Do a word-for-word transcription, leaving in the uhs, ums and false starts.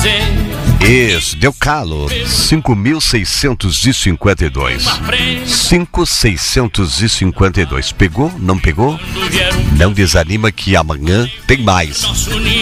Isso, deu calo. cinco mil seiscentos e cinquenta e dois. cinco mil seiscentos e cinquenta e dois. Pegou? Não pegou? Não desanima que amanhã tem mais.